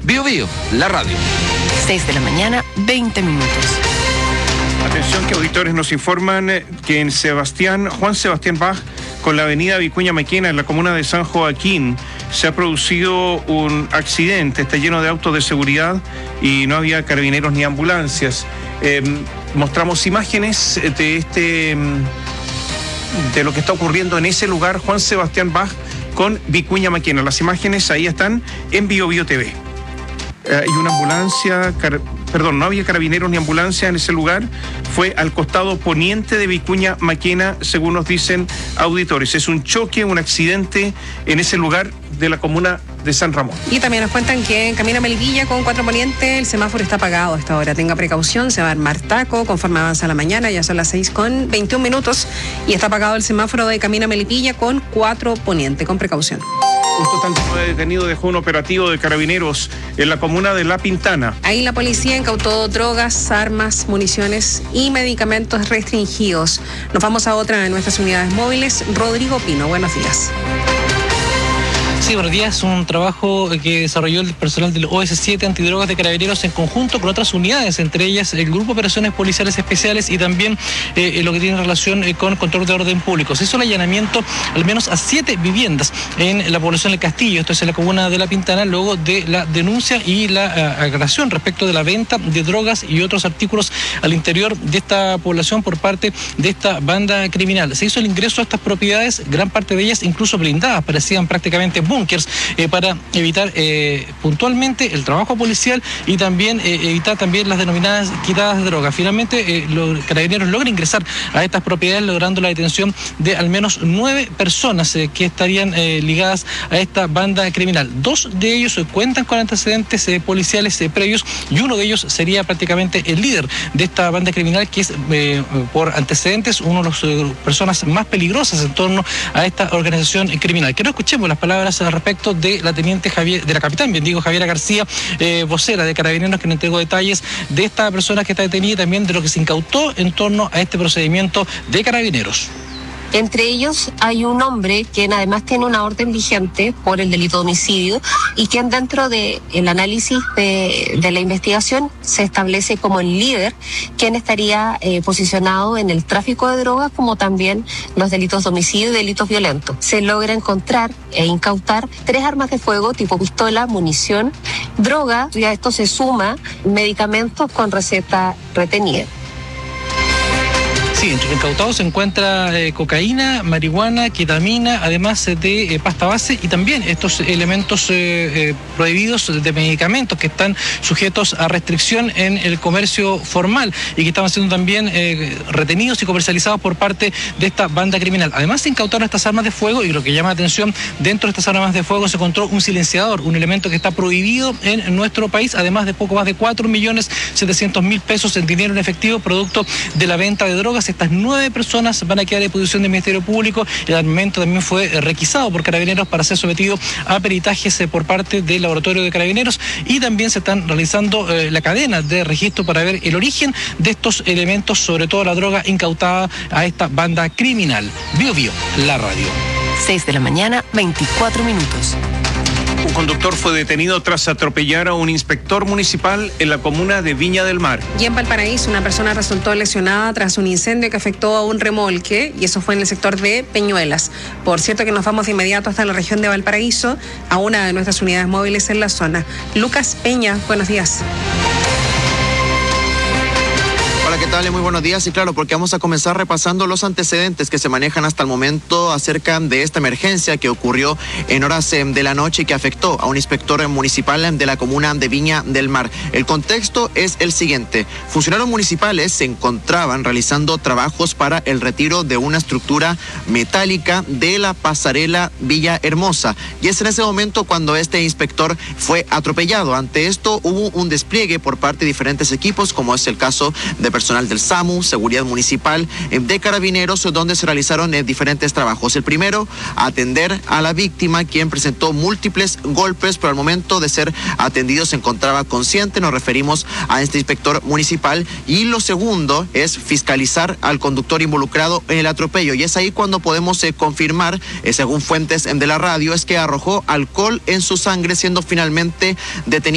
Bío Bío, la radio. 6 de la mañana, 20 minutos. Atención que auditores nos informan que en Juan Sebastián Bach, con la avenida Vicuña Maquena, en la comuna de San Joaquín, se ha producido un accidente. Está lleno de autos de seguridad y no había carabineros ni ambulancias. Mostramos imágenes de lo que está ocurriendo en ese lugar, Juan Sebastián Bach con Vicuña Maquena. Las imágenes ahí están en Bío Bío TV. Hay una ambulancia, no había carabineros ni ambulancia en ese lugar. Fue al costado poniente de Vicuña Maquena, según nos dicen auditores. Es un choque, un accidente en ese lugar de la comuna de San Ramón. Y también nos cuentan que en Camino a Melipilla con 4 Poniente el semáforo está apagado a esta hora. Tenga precaución, se va a armar taco conforme avanza la mañana, ya son las 6:21 y está apagado el semáforo de Camino a Melipilla con 4 Poniente, con precaución. Un total de detenido dejó un operativo de carabineros en la comuna de La Pintana. Ahí la policía incautó drogas, armas, municiones y medicamentos restringidos. Nos vamos a otra de nuestras unidades móviles. Rodrigo Pino, buenos días. Sí, buenos días. Un trabajo que desarrolló el personal del OS7 Antidrogas de Carabineros en conjunto con otras unidades, entre ellas el Grupo de Operaciones Policiales Especiales y también lo que tiene relación con control de orden público. Se hizo el allanamiento al menos a 7 viviendas en la población del Castillo, esto es en la comuna de La Pintana, luego de la denuncia y la agresión respecto de la venta de drogas y otros artículos al interior de esta población por parte de esta banda criminal. Se hizo el ingreso a estas propiedades, gran parte de ellas incluso blindadas, parecían prácticamente búnkers, para evitar puntualmente el trabajo policial y también evitar también las denominadas quitadas de droga. Finalmente, los carabineros logran ingresar a estas propiedades, logrando la detención de al menos 9 personas que estarían ligadas a esta banda criminal. 2 de ellos cuentan con antecedentes policiales previos y uno de ellos sería prácticamente el líder de esta banda criminal, que es por antecedentes uno de las personas más peligrosas en torno a esta organización criminal. Quiero escuchemos las palabras al respecto de la capitán Javiera García, vocera de Carabineros, que nos entregó detalles de esta persona que está detenida y también de lo que se incautó en torno a este procedimiento de Carabineros. Entre ellos hay un hombre quien además tiene una orden vigente por el delito de homicidio y quien dentro del análisis de la investigación se establece como el líder, quien estaría posicionado en el tráfico de drogas como también los delitos de homicidio y delitos violentos. Se logra encontrar e incautar 3 armas de fuego tipo pistola, munición, droga, y a esto se suma medicamentos con receta retenida. Sí, entre los incautados se encuentra cocaína, marihuana, ketamina, además de pasta base y también estos elementos prohibidos de medicamentos que están sujetos a restricción en el comercio formal y que estaban siendo también retenidos y comercializados por parte de esta banda criminal. Además se incautaron estas armas de fuego y lo que llama la atención, dentro de estas armas de fuego se encontró un silenciador, un elemento que está prohibido en nuestro país, además de poco más de 4.700.000 pesos en dinero en efectivo, producto de la venta de drogas. Estas 9 personas van a quedar a disposición del Ministerio Público. El armamento también fue requisado por Carabineros para ser sometido a peritajes por parte del Laboratorio de Carabineros y también se están realizando la cadena de registro para ver el origen de estos elementos, sobre todo la droga incautada a esta banda criminal. Bío Bío, la radio. 6 de la mañana, 24 minutos. Un conductor fue detenido tras atropellar a un inspector municipal en la comuna de Viña del Mar. Y en Valparaíso, una persona resultó lesionada tras un incendio que afectó a un remolque, y eso fue en el sector de Peñuelas. Por cierto que nos vamos de inmediato hasta la región de Valparaíso, a una de nuestras unidades móviles en la zona. Lucas Peña, buenos días. Hola, ¿qué tal? Muy buenos días. Y claro, porque vamos a comenzar repasando los antecedentes que se manejan hasta el momento acerca de esta emergencia que ocurrió en horas de la noche y que afectó a un inspector municipal de la comuna de Viña del Mar. El contexto es el siguiente. Funcionarios municipales se encontraban realizando trabajos para el retiro de una estructura metálica de la pasarela Villa Hermosa. Y es en ese momento cuando este inspector fue atropellado. Ante esto hubo un despliegue por parte de diferentes equipos, como es el caso de personal del SAMU, Seguridad Municipal, de Carabineros, donde se realizaron diferentes trabajos. El primero, atender a la víctima, quien presentó múltiples golpes, pero al momento de ser atendido se encontraba consciente. Nos referimos a este inspector municipal. Y lo segundo es fiscalizar al conductor involucrado en el atropello. Y es ahí cuando podemos confirmar, según fuentes de la radio, es que arrojó alcohol en su sangre, siendo finalmente detenido